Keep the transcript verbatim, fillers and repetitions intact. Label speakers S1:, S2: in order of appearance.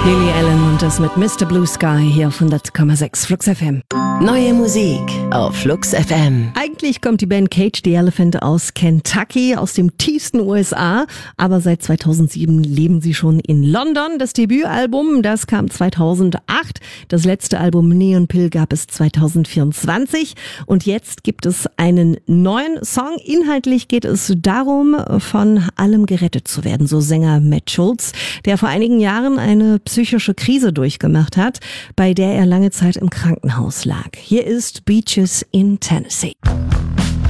S1: Lily Allen und das mit Mister Blue Sky hier auf hundert Komma sechs Flux F M.
S2: Neue Musik auf Flux F M.
S1: Eigentlich kommt die Band Cage the Elephant aus Kentucky, aus dem tiefsten U S A, aber seit zweitausendsieben leben sie schon in London. Das Debütalbum, das kam zweitausendacht. Das letzte Album Neon Pill gab es zweitausendvierundzwanzig und jetzt gibt es einen neuen Song. Inhaltlich geht es darum, von allem gerettet zu werden, so Sänger Matt Schulz, der vor einigen Jahren eine psychische Krise durchgemacht hat, bei der er lange Zeit im Krankenhaus lag. Hier ist Beaches in Tennessee.